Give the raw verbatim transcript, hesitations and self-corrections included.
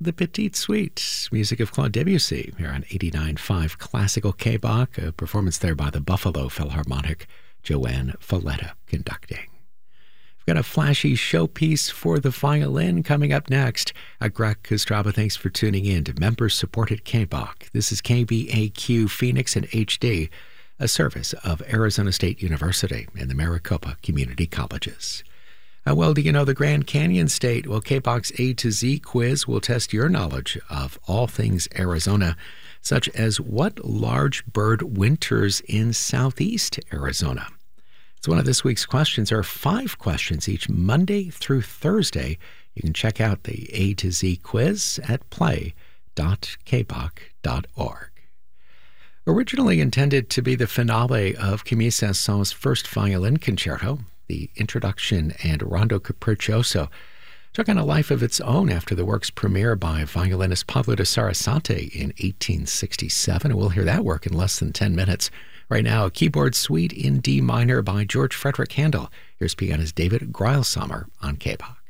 the Petite Suite, music of Claude Debussy, here on eighty-nine point five Classical K-Bach, a performance there by the Buffalo Philharmonic, Joanne Falletta conducting. We've got a flashy showpiece for the violin coming up next. Uh, Greg Kostraba, thanks for tuning in to Member-Supported K-Bach. This is K B A Q Phoenix and H D, a service of Arizona State University and the Maricopa Community Colleges. How well do you know the Grand Canyon State? Well, K-Bach's A to Z quiz will test your knowledge of all things Arizona, such as what large bird winters in southeast Arizona. It's one of this week's questions. There are five questions each Monday through Thursday. You can check out the A to Z quiz at play dot k bach dot org. Originally intended to be the finale of Camille Saint-Saëns' first violin concerto, the introduction and Rondo Capriccioso took on a life of its own after the work's premiere by violinist Pablo de Sarasate in eighteen sixty-seven. And we'll hear that work in less than ten minutes. Right now, a keyboard suite in D minor by George Frederick Handel. Here's pianist David Greilshammer on K-Bach.